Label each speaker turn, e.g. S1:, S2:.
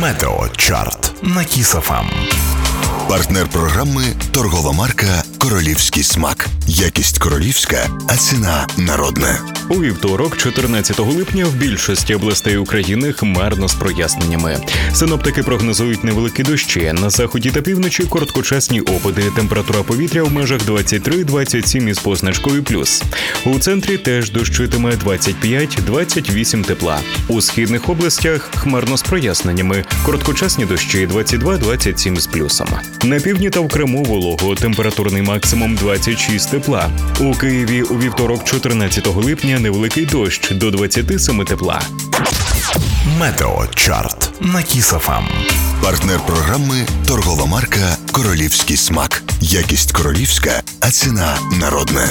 S1: Метеочарт на Kiss FM.
S2: Партнер програми – торгова марка «Королівський смак». Якість королівська, а ціна народна.
S3: У вівторок, 14 липня, в більшості областей України хмарно з проясненнями. Синоптики прогнозують невеликі дощі. На заході та півночі короткочасні опади. Температура повітря в межах 23-27 із позначкою плюс. У центрі теж дощитиме 25-28 тепла. У східних областях хмарно з проясненнями. Короткочасні дощі 22-27 з плюсом. На півдні та в Криму волого. Температурний максимум 26 тепла. У Києві у вівторок, 14 липня, невеликий дощ до 27 тепла.
S1: Метеочарт на Kiss FM.
S2: Партнер програми – торгова марка «Королівський смак». Якість королівська, а ціна народна.